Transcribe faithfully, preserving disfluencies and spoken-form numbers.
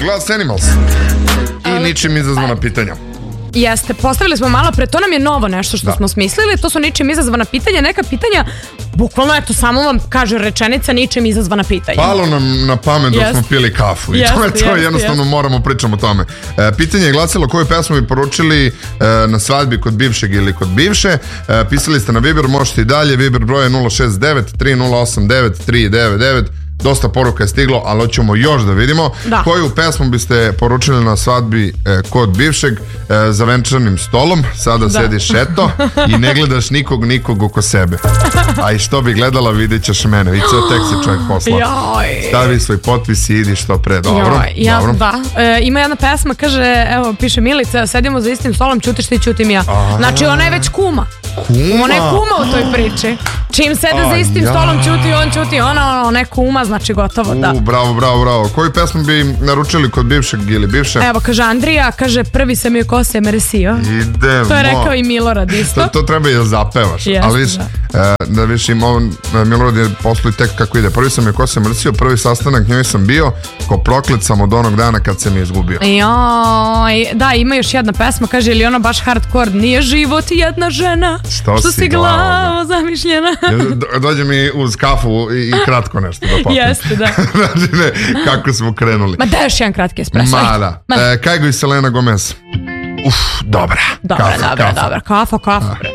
Glass Animals i ničim izazvana pitanja. Jeste, postavili smo malo pre, to nam je novo nešto što da. smo smislili, to su ničim izazvana pitanja, neka pitanja, bukvalno eto, samo vam kaže rečenica ničim izazvana pitanja. Palo nam na pamet dok Jest. smo pili kafu i Jest, to je to, jest, jednostavno jest. moramo pričamo o tome. E, pitanje je glasilo koju pesmu bi poručili e, na svadbi kod bivšeg ili kod bivše. E, pisali ste na Viber, možete i dalje, Viber broj je nula šest devet tri nula osam devet tri devet devet. Dosta poruka je stiglo, ali hoćemo još da vidimo. Da. Koju pesmu biste poručili na svadbi e, kod bivšeg e, za venčanim stolom? Sada da. sediš eto i ne gledaš nikog, nikog oko sebe. A i što bi gledala, vidjet ćeš mene. I ceo tekst je čovjek poslao. Joj. Stavi svoj potpis i idi što pre. Dobro, Joj, ja, dobro. Da. E, ima jedna pesma, kaže, evo, piše Milica, sedimo za istim stolom, ćutiš ti, ćutim ja. A. Znači, ona je već kuma. Kuma? Ona je kuma u toj priči. Čim sede A, za istim ja. stolom, ćuti on, ćuti ona, ona je kuma, znači gotovo, da. U, bravo, bravo, bravo. Koju pesmu bi naručili kod bivšeg ili bivše? Evo, kaže Andrija, kaže, prvi sam joj kose mersio. Idemo. To je rekao i Milorad isto. To, to treba i da zapevaš. Jeste, ali viš, da. E, da viš ima on, Milorad je poslao tek kako ide. Prvi sam je ko se mrsio, prvi sastanak njoj sam bio, ko proklet sam od onog dana kad se mi izgubio. Joj, da, ima još jedna pesma, kaže, ili ona baš hardcore, nije život jedna žena, što, što si si glavo glavo zamišljena. Do, dođe mi uz kafu i, i kratko nešto da popim. Jeste, da. Znači ne, kako smo krenuli. Ma da još jedan kratki espresso. Ma da. E, Kajgo i Selena Gomez. Uf, dobra. Dobra, kafa, dobra, kafa. dobra. Kafa, kafa.